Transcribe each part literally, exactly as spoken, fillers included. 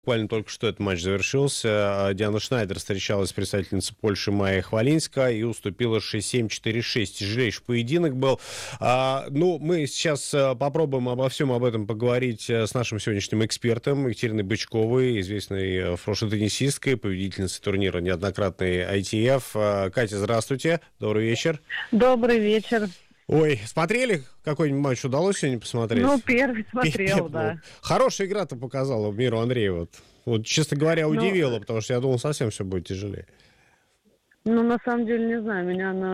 Буквально только что этот матч завершился. Диана Шнайдер встречалась с представительницей Польши Майей Хвалинска и уступила шесть семь четыре шесть. Тяжелейший поединок был. А, ну, мы сейчас попробуем обо всем об этом поговорить с нашим сегодняшним экспертом Екатериной Бычковой, известной фрошо-теннисисткой, победительницей турнира неоднократной ай ти эф. Катя, здравствуйте. Добрый вечер. Добрый вечер. Ой, смотрели? Какой-нибудь матч удалось сегодня посмотреть? Ну, первый смотрел, Пеп, да. Ну, хорошая игра-то показала Миру Андрееву. Вот, вот, честно говоря, удивила, ну, потому что я думал, совсем все будет тяжелее. Ну, на самом деле, не знаю, меня она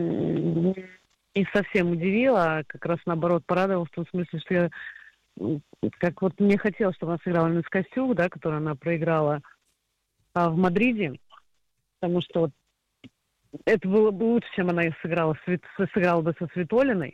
не совсем удивила, а как раз наоборот порадовала в том смысле, что я, как вот мне хотелось, чтобы она сыграла именно с Костюк, да, которую она проиграла а, в Мадриде, потому что вот это было бы лучше, чем она их сыграла, сыграла бы со Свитолиной,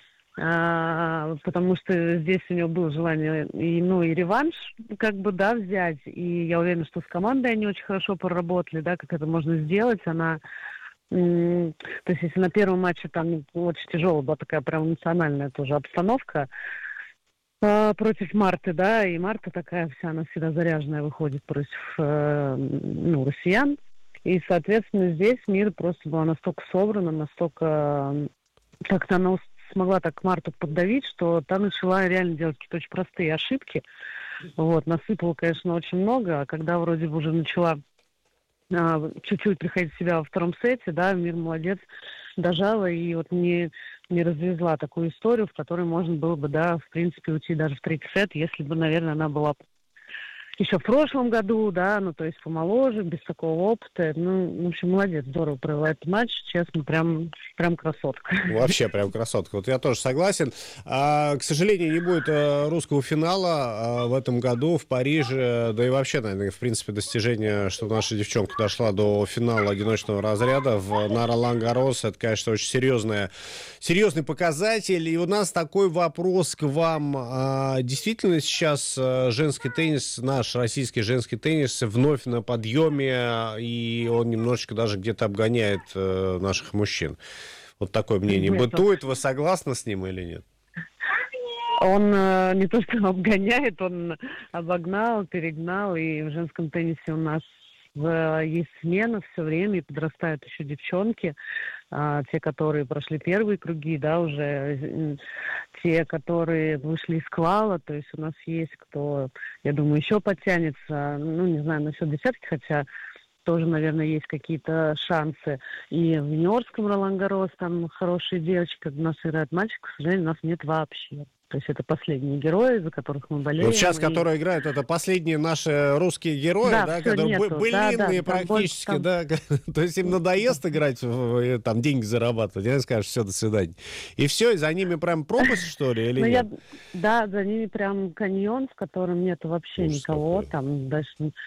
а, потому что здесь у нее было желание и, ну, и реванш, как бы, да, взять. И я уверена, что с командой они очень хорошо проработали, да, как это можно сделать. Она, м- то есть если на первом матче там очень тяжелая была такая прям эмоциональная тоже обстановка а, против Марты, да, и Марта такая вся, она всегда заряженная выходит против, э, ну, россиян. И, соответственно, здесь мир просто была настолько собрана, настолько... Как-то она смогла так Марту поддавить, что та начала реально делать какие-то очень простые ошибки. Вот, насыпала, конечно, очень много, а когда вроде бы уже начала а, чуть-чуть приходить в себя во втором сете, да, мир молодец, дожала и вот не, не развезла такую историю, в которой можно было бы, да, в принципе, уйти даже в третий сет, если бы, наверное, она была... Еще в прошлом году, да, ну, то есть помоложе, без такого опыта. Ну, в общем, молодец, здорово провела этот матч, честно, прям, прям красотка. Вообще прям красотка. Вот я тоже согласен. А, к сожалению, не будет а, русского финала а, в этом году в Париже. Да и вообще, наверное, в принципе, достижение, что наша девчонка дошла до финала одиночного разряда в, на Ролан-Гаррос. Это, конечно, очень серьезная, серьезный показатель. И у нас такой вопрос к вам. А, действительно сейчас женский теннис, наш российский женский теннис вновь на подъеме, и он немножечко даже где-то обгоняет э, наших мужчин. Вот такое мнение нет, бытует. Вы согласны с ним или нет? Он э, не то что обгоняет, он обогнал, перегнал, и в женском теннисе у нас в, есть смена все время, и подрастают еще девчонки, а, те, которые прошли первые круги, да, уже те, которые вышли из квала, то есть у нас есть кто, я думаю, еще подтянется, ну, не знаю, насчет десятки, хотя тоже, наверное, есть какие-то шансы. И в юниорском Ролан-Гаррос там хорошие девочки, у нас играют мальчики, к сожалению, у нас нет вообще. То есть это последние герои, за которых мы болеем. Вот сейчас, и... которые играют, это последние наши русские герои, да, да которые нету. былинные да, да, практически, там... да. То есть им надоест играть, там деньги зарабатывать, они скажут, все, до свидания. И все, и за ними прям пропасть, что ли, или ну, нет? Я... Да, за ними прям каньон, в котором нету вообще Ужас никого. Такой. Там даже,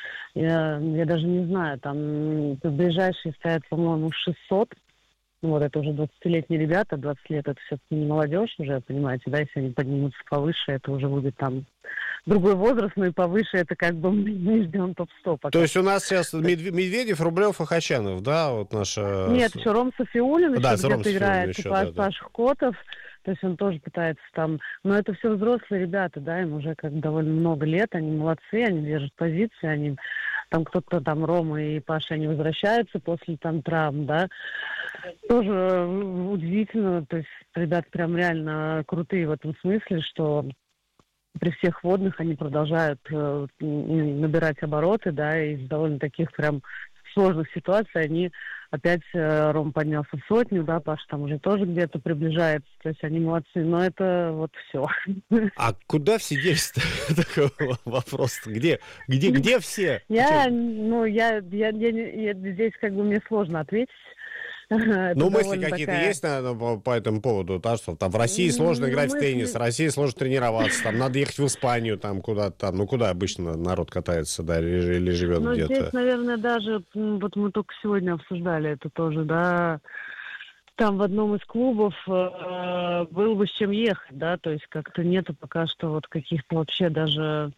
я, я даже не знаю, там ближайшие стоят, по-моему, шестьсот. Вот, это уже двадцатилетние ребята, двадцать лет это все-таки не молодежь уже, понимаете, да, если они поднимутся повыше, это уже будет там другой возраст, но и повыше это как бы мы ждем топ сто пока. То есть у нас сейчас Медведев, Рублев и Хачанов, да, вот наша... Нет, еще Ром Софиулин да, еще где-то играет, еще, типа да, Паша да. Котов, то есть он тоже пытается там, но это все взрослые ребята, да, им уже как довольно много лет, они молодцы, они держат позиции, они... Там кто-то, там Рома и Паша, они возвращаются после там травм, да. Тоже удивительно, то есть ребята прям реально крутые в этом смысле, что при всех водных они продолжают э, набирать обороты, да, и из довольно таких прям сложных ситуаций они опять э, Ром поднялся в сотню, да, Паша там уже тоже где-то приближается, то есть они молодцы, но это вот все. А куда все делись-то? Такой вопрос. Где, где, где все? Я, ну, я, я, я, я здесь как бы мне сложно ответить. Ну, мысли какие-то такая... есть, наверное, по, по этому поводу, да, что там в России сложно ну, играть мысли... в теннис, в России сложно тренироваться, там надо ехать в Испанию, там куда-то там, ну, куда обычно народ катается, да, или, или живет ну, где-то. Здесь, наверное, даже, вот мы только сегодня обсуждали это тоже, да, там в одном из клубов э, было бы с чем ехать, да, то есть как-то нету пока что вот каких-то вообще даже...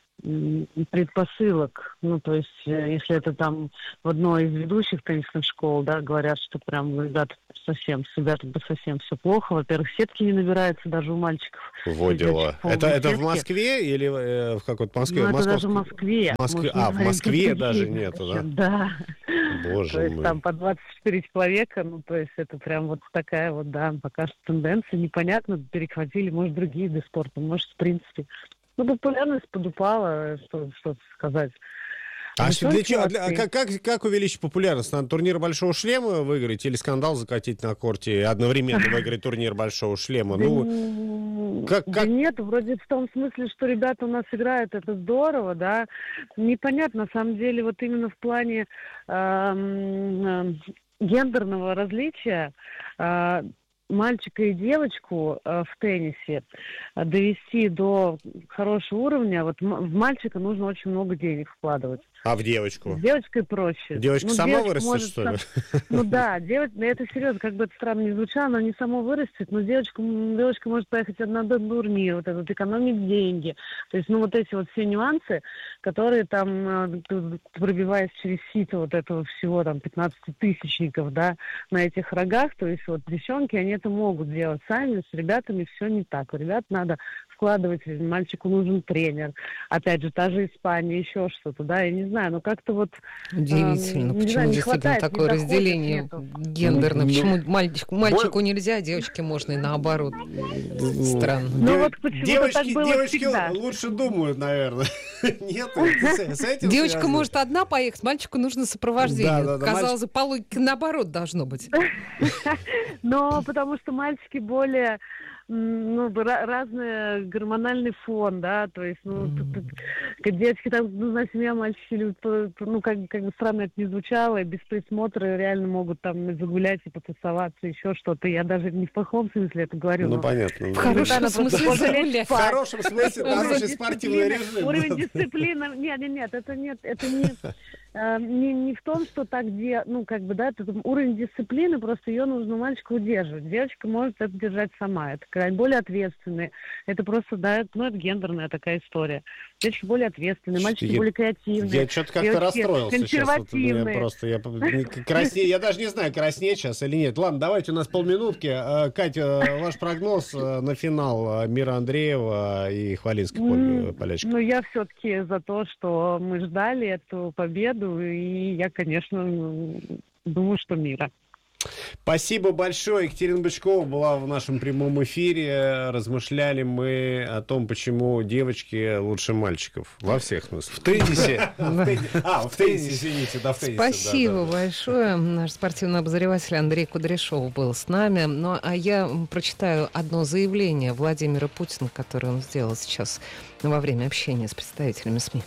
предпосылок. Ну, то есть, если это там в одной из ведущих теннисных школ, да, говорят, что прям ребята совсем, с ребятами совсем все плохо. Во-первых, сетки не набираются даже у мальчиков. Во дела. Это, это в Москве или э, в какой-то Москве? Ну, это Московск... даже в Москве. Москве... А, в Москве даже нету, да? Да. Боже то есть мой. там по двадцать четыре человека, ну, то есть это прям вот такая вот, да, пока что тенденция. Непонятно, перехватили, может, другие виды спорта, может, в принципе. Ну, популярность подупала, что, что сказать. А что, для чего, для, как, как, как увеличить популярность? Надо турнир Большого Шлема выиграть или скандал закатить на корте и одновременно выиграть турнир Большого Шлема? Ну, как, как... Да нет, вроде в том смысле, что ребята у нас играют, это здорово, да. Непонятно, на самом деле, вот именно в плане э, э, гендерного различия э, мальчика и девочку э, в теннисе э, довести до хорошего уровня, вот м- в мальчика нужно очень много денег вкладывать. А в девочку? С девочкой проще. Девочка ну, сама вырастет, может, что ли? Сам... Ну да, девочка, это серьезно, как бы это странно не звучало, она не сама вырастет, но девочка, девочка может поехать на турнир, вот этот, экономить деньги. То есть, ну, вот эти вот все нюансы, которые там, пробиваясь через сито вот этого всего, там, пятнадцатитысячников, да, на этих рогах, то есть вот девчонки, они это могут делать сами, с ребятами все не так. У ребят надо вкладывать, мальчику нужен тренер. Опять же, та же Испания, еще что-то, да, я не знаю, но как-то вот... Удивительно, э, почему знаю, действительно хватает, такое разделение нету. Гендерное, ну, почему мальчику, мальчику бой... нельзя, а девочке можно и наоборот. Странно. Ну Дев... вот почему девочки, так было девочки всегда. Лучше думают, наверное. Нет, с этим девочка может одна поехать, мальчику нужно сопровождение. Да, да, да, казалось бы, по логике наоборот должно быть. Но потому что мальчики более... ну, разный гормональный фон, да, то есть, ну, mm-hmm. девочки там, нужна семья, мальчики любят, ну, как, как бы странно это не звучало, без присмотра реально могут там загулять и потусоваться, еще что-то. Я даже не в плохом смысле это говорю. Ну, но... понятно. В хорошем смысле загулять. В хорошем смысле хороший спортивный режим. Уровень дисциплины, нет, нет, нет, это нет, это не... Не, не в том, что так где, ну, как бы, да, это уровень дисциплины, просто ее нужно мальчику удерживать. Девочка может это держать сама. Это более ответственные. Это просто, да, ну, это гендерная такая история. Девочки более ответственные, мальчики я, более креативные. Я что-то как-то расстроился консервативные. Сейчас. Вот, просто, я, краснее, я даже не знаю, краснеть сейчас или нет. Ладно, давайте, у нас полминутки. Катя, ваш прогноз на финал Мира Андреева и Хвалинской Полячки? Ну, я все-таки за то, что мы ждали эту победу, и я, конечно, думаю, что Мира. Спасибо большое. Екатерина Бычкова была в нашем прямом эфире. Размышляли мы о том, почему девочки лучше мальчиков. Во всех смыслах. В теннисе. А, в теннисе, извините. Да, в теннисе. Спасибо большое. Наш спортивный обозреватель Андрей Кудряшов был с нами. Ну, а я прочитаю одно заявление Владимира Путина, которое он сделал сейчас во время общения с представителями СМИ.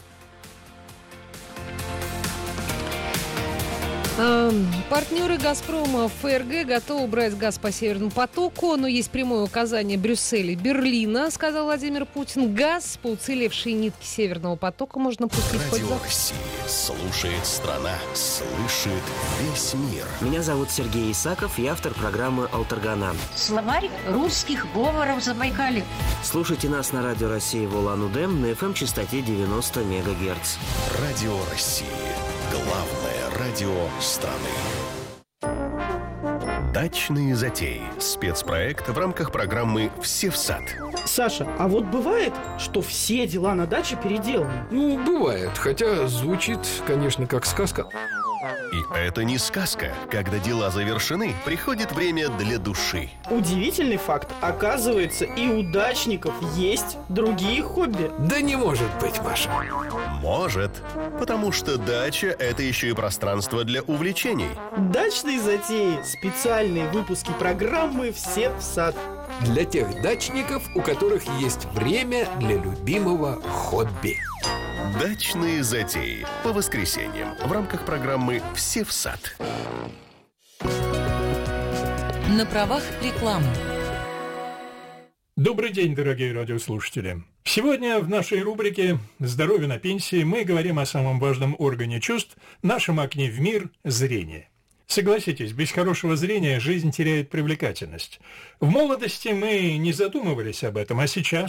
Партнеры «Газпрома» ФРГ готовы брать газ по Северному потоку, но есть прямое указание Брюсселя и Берлина, сказал Владимир Путин. Газ по уцелевшей нитке Северного потока можно пустить хоть Радио России. Слушает страна, слышит весь мир. Меня зовут Сергей Исаков, я автор программы «Алтаргана». Словарь русских говоров Забайкалья. Слушайте нас на Радио России в Улан-Удэ на эф эм-частоте девяносто мегагерц. Радио России. Главное радио страны. Дачные затеи. Спецпроект в рамках программы «Все в сад». Саша, а вот бывает, что все дела на даче переделаны? Ну, бывает, хотя звучит, конечно, как сказка. И это не сказка. Когда дела завершены, приходит время для души. Удивительный факт. Оказывается, и у дачников есть другие хобби. Да не может быть, Маша. Может. Потому что дача – это еще и пространство для увлечений. Дачные затеи. Специальные выпуски программы «Все в сад». Для тех дачников, у которых есть время для любимого хобби. Дачные затеи. По воскресеньям в рамках программы «Все в сад». На правах рекламы. Добрый день, дорогие радиослушатели. Сегодня в нашей рубрике «Здоровье на пенсии» мы говорим о самом важном органе чувств, нашем окне в мир – зрение. Согласитесь, без хорошего зрения жизнь теряет привлекательность. В молодости мы не задумывались об этом, а сейчас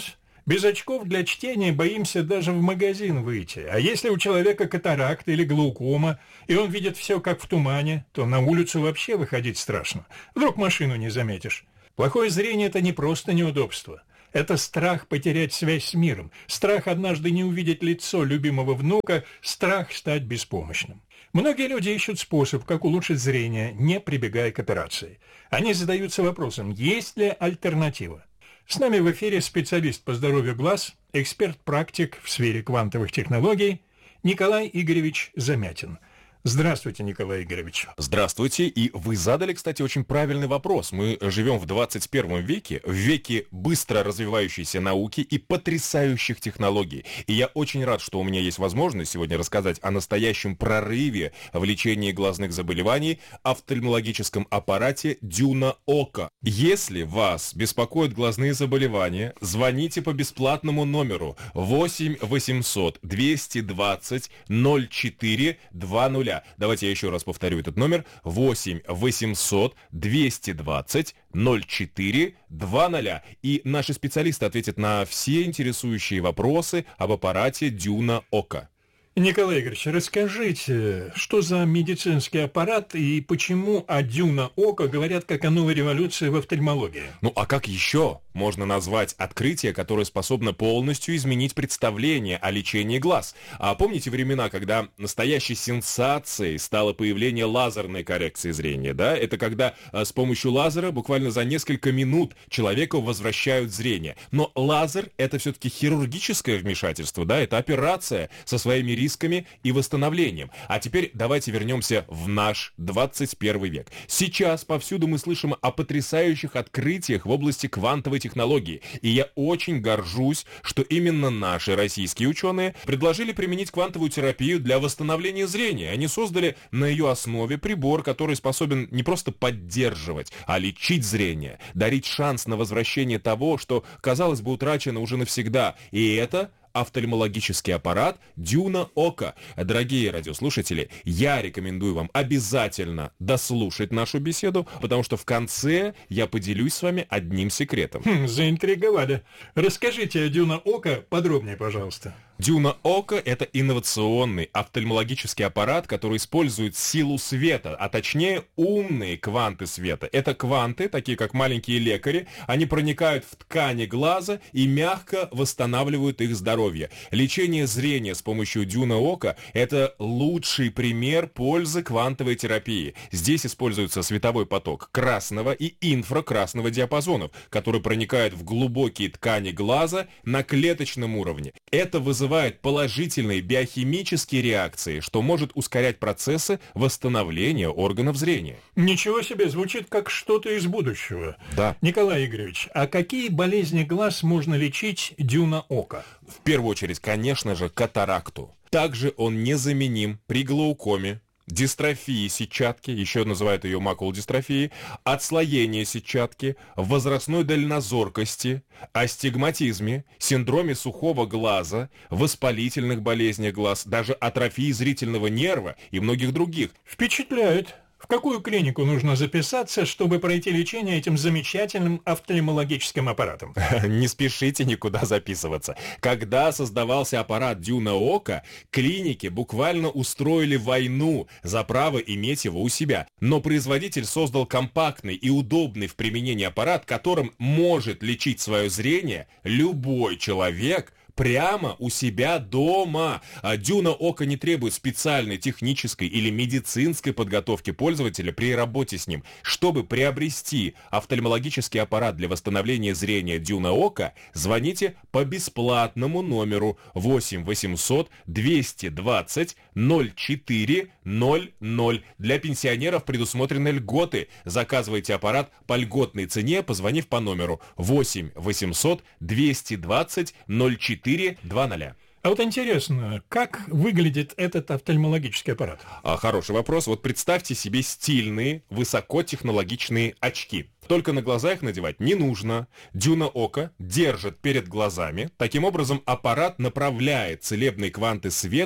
Без очков для чтения боимся даже в магазин выйти. А если у человека катаракта или глаукома, и он видит все как в тумане, то на улицу вообще выходить страшно. Вдруг машину не заметишь. Плохое зрение – это не просто неудобство. Это страх потерять связь с миром, страх однажды не увидеть лицо любимого внука, страх стать беспомощным. Многие люди ищут способ, как улучшить зрение, не прибегая к операции. Они задаются вопросом, есть ли альтернатива. С нами в эфире специалист по здоровью глаз, эксперт-практик в сфере квантовых технологий Николай Игоревич Замятин. Здравствуйте, Николай Игоревич. Здравствуйте. И вы задали, кстати, очень правильный вопрос. Мы живем в двадцать первом веке, в веке быстро развивающейся науки и потрясающих технологий. И я очень рад, что у меня есть возможность сегодня рассказать о настоящем прорыве в лечении глазных заболеваний, офтальмологическом аппарате Дюна Ока. Если вас беспокоят глазные заболевания, звоните по бесплатному номеру восемь восемьсот двести двадцать ноль четыре двадцать. Давайте я еще раз повторю этот номер. восемь восемьсот двести двадцать ноль четыре двадцать. И наши специалисты ответят на все интересующие вопросы об аппарате Дюна Ока. Николай Игоревич, расскажите, что за медицинский аппарат и почему о Дюна Ока говорят как о новой революции в офтальмологии? Ну а как еще можно назвать открытие, которое способно полностью изменить представление о лечении глаз? А помните времена, когда настоящей сенсацией стало появление лазерной коррекции зрения, да? Это когда а, с помощью лазера буквально за несколько минут человеку возвращают зрение. Но лазер — это все-таки хирургическое вмешательство, да? Это операция со своими рисками и восстановлением. А теперь давайте вернемся в наш двадцать первый век. Сейчас повсюду мы слышим о потрясающих открытиях в области квантовой технологии. И я очень горжусь, что именно наши российские ученые предложили применить квантовую терапию для восстановления зрения. Они создали на ее основе прибор, который способен не просто поддерживать, а лечить зрение, дарить шанс на возвращение того, что, казалось бы, утрачено уже навсегда. И это офтальмологический аппарат Дюна Ока. Дорогие радиослушатели, я рекомендую вам обязательно дослушать нашу беседу, потому что в конце я поделюсь с вами одним секретом. Хм, заинтриговали. Расскажите о Дюна Ока подробнее, пожалуйста. Дюна Ока — это инновационный офтальмологический аппарат, который использует силу света, а точнее умные кванты света. Это кванты, такие как маленькие лекари, они проникают в ткани глаза и мягко восстанавливают их здоровье. Лечение зрения с помощью Дюна Ока — это лучший пример пользы квантовой терапии. Здесь используется световой поток красного и инфракрасного диапазонов, который проникает в глубокие ткани глаза на клеточном уровне. Это вызывает вызывает положительные биохимические реакции, что может ускорять процессы восстановления органов зрения. Ничего себе, звучит как что-то из будущего. Да. Николай Игоревич, а какие болезни глаз можно лечить Дюна Ока? В первую очередь, конечно же, катаракту. Также он незаменим при глаукоме, дистрофии сетчатки, еще называют ее макулодистрофией, отслоение сетчатки, возрастной дальнозоркости, астигматизме, синдроме сухого глаза, воспалительных болезнях глаз, даже атрофии зрительного нерва и многих других. Впечатляет. В какую клинику нужно записаться, чтобы пройти лечение этим замечательным офтальмологическим аппаратом? Не спешите никуда записываться. Когда создавался аппарат Дюна Ока, клиники буквально устроили войну за право иметь его у себя. Но производитель создал компактный и удобный в применении аппарат, которым может лечить свое зрение любой человек, прямо у себя дома. Дюна Ока не требует специальной технической или медицинской подготовки пользователя при работе с ним. Чтобы приобрести офтальмологический аппарат для восстановления зрения Дюна Ока, звоните по бесплатному номеру восемь восемьсот двести двадцать ноль четыре ноль ноль. Для пенсионеров предусмотрены льготы. Заказывайте аппарат по льготной цене, позвонив по номеру восемь восемьсот двести двадцать ноль четыре двадцать. А вот интересно, как выглядит этот офтальмологический аппарат? А, хороший вопрос. Вот представьте себе стильные, высокотехнологичные очки. Только на глаза их надевать не нужно. Дюна Ока держит перед глазами. Таким образом, аппарат направляет целебные кванты света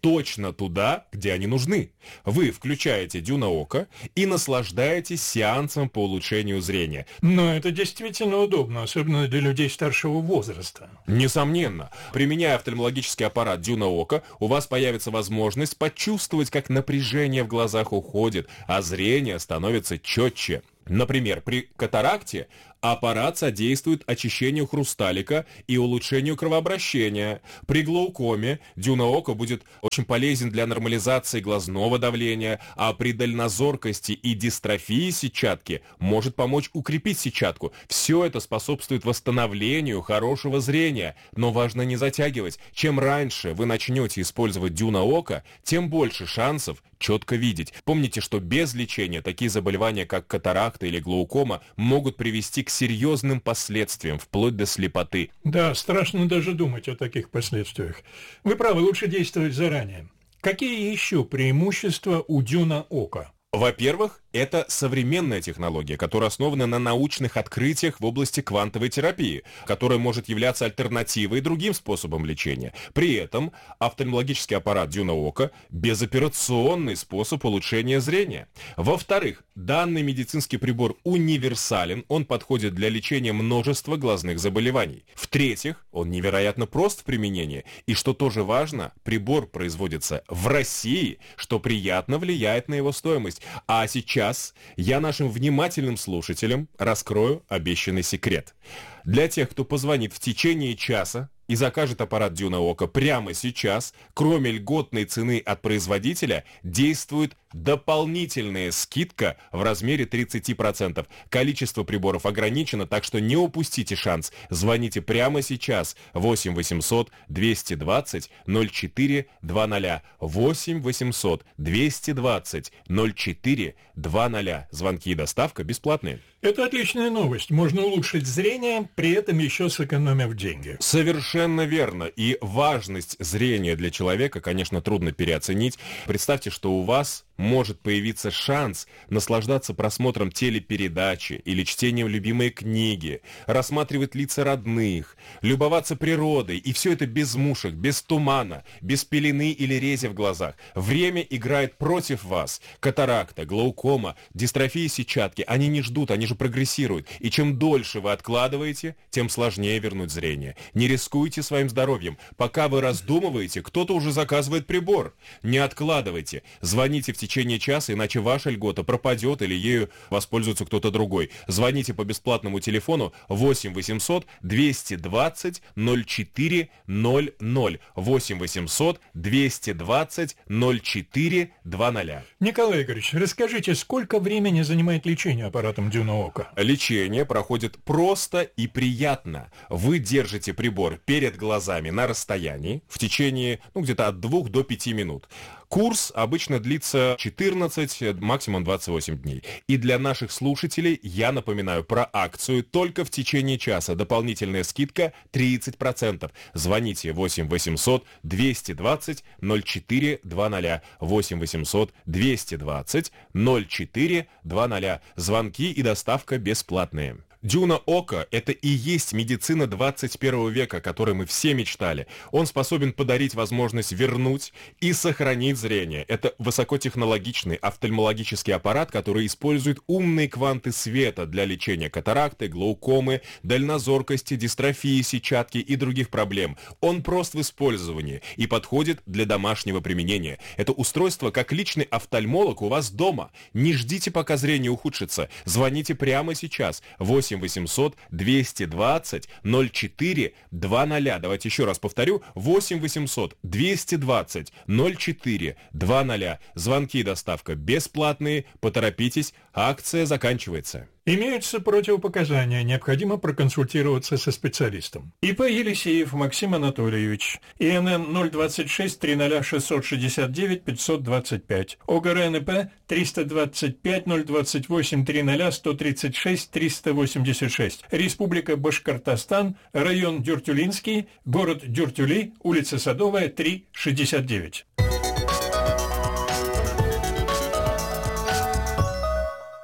точно туда, где они нужны. Вы включаете Дюна Око и наслаждаетесь сеансом по улучшению зрения. Но это действительно удобно, особенно для людей старшего возраста. Несомненно. Применяя офтальмологический аппарат Дюна Око, у вас появится возможность почувствовать, как напряжение в глазах уходит, а зрение становится четче. Например, при катаракте аппарат содействует очищению хрусталика и улучшению кровообращения. При глаукоме Дюна Око будет очень полезен для нормализации глазного давления, а при дальнозоркости и дистрофии сетчатки может помочь укрепить сетчатку. Все это способствует восстановлению хорошего зрения, но важно не затягивать. Чем раньше вы начнете использовать Дюна Око, тем больше шансов четко видеть. Помните, что без лечения такие заболевания, как катаракта или глаукома, могут привести к серьезным последствиям, вплоть до слепоты. Да, страшно даже думать о таких последствиях. Вы правы, лучше действовать заранее. Какие еще преимущества у Дюна Око? Во-первых, это современная технология, которая основана на научных открытиях в области квантовой терапии, которая может являться альтернативой другим способам лечения. При этом офтальмологический аппарат Дюна Око – безоперационный способ улучшения зрения. Во-вторых, данный медицинский прибор универсален, он подходит для лечения множества глазных заболеваний. В-третьих, он невероятно прост в применении, и, что тоже важно, прибор производится в России, что приятно влияет на его стоимость. А сейчас я нашим внимательным слушателям раскрою обещанный секрет. Для тех, кто позвонит в течение часа и закажет аппарат Дюна Око прямо сейчас, кроме льготной цены от производителя, действует дополнительная скидка в размере тридцать процентов. Количество приборов ограничено, так что не упустите шанс. Звоните прямо сейчас. восемь восемьсот двести двадцать ноль четыре двадцать. восемь восемьсот двести двадцать ноль четыре двадцать. Звонки и доставка бесплатные. Это отличная новость. Можно улучшить зрение, при этом еще сэкономив деньги. Совершенно верно. И важность зрения для человека, конечно, трудно переоценить. Представьте, что у вас может появиться шанс наслаждаться просмотром телепередачи или чтением любимой книги, рассматривать лица родных, любоваться природой, и все это без мушек, без тумана, без пелены или рези в глазах. Время играет против вас. Катаракта, глаукома, дистрофия сетчатки, они не ждут, они же прогрессируют. И чем дольше вы откладываете, тем сложнее вернуть зрение. Не рискуйте своим здоровьем. Пока вы раздумываете, кто-то уже заказывает прибор. Не откладывайте. Звоните в течение часа, иначе ваша льгота пропадет или ею воспользуется кто-то другой. Звоните по бесплатному телефону восемь восемьсот двести двадцать ноль четыре ноль ноль. восемь восемьсот двести двадцать ноль четыре двадцать. Николай Игоревич, расскажите, сколько времени занимает лечение аппаратом Дюна Око? Лечение проходит просто и приятно. Вы держите прибор перед глазами на расстоянии в течение, ну, где-то от двух до пяти минут. Курс обычно длится четырнадцать, максимум двадцать восемь дней. И для наших слушателей я напоминаю про акцию только в течение часа. Дополнительная скидка тридцать процентов. Звоните восемь восемьсот двести двадцать ноль четыре двадцать. восемь восемьсот двести двадцать ноль четыре двадцать. Звонки и доставка бесплатные. Дюна Око – это и есть медицина двадцать первого века, о которой мы все мечтали. Он способен подарить возможность вернуть и сохранить зрение. Это высокотехнологичный офтальмологический аппарат, который использует умные кванты света для лечения катаракты, глаукомы, дальнозоркости, дистрофии сетчатки и других проблем. Он прост в использовании и подходит для домашнего применения. Это устройство как личный офтальмолог у вас дома. Не ждите, пока зрение ухудшится. Звоните прямо сейчас. восемь восемьсот двести двадцать ноль четыре двадцать. Давайте еще раз повторю. восемь восемьсот двести двадцать ноль четыре двадцать. Звонки и доставка бесплатные. Поторопитесь, акция заканчивается. Имеются противопоказания, необходимо проконсультироваться со специалистом. ИП Елисеев Максим Анатольевич, ИНН ноль двадцать шесть триста шестьсот шестьдесят девять пятьсот двадцать пять, ОГРНП триста двадцать пять ноль двадцать восемь триста сто тридцать шесть триста восемьдесят шесть, Республика Башкортостан, район Дюртюлинский, город Дюртюли, улица Садовая, три, шестьдесят девять.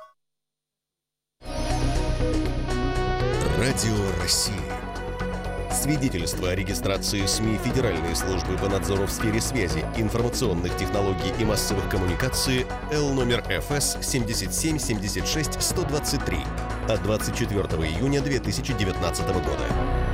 Радио России. Свидетельство о регистрации СМИ Федеральной службы по надзору в сфере связи, информационных технологий и массовых коммуникаций Л номер Ф С семьдесят семь семьдесят шесть сто двадцать три от двадцать четвёртого июня две тысячи девятнадцатого года.